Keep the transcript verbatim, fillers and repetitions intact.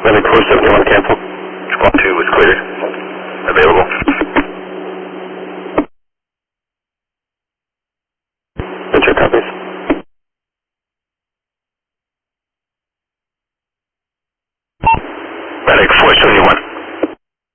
Medic four seventy-one cancel. Squad two was cleared. Available. Venture copies. Medic four seventy-one.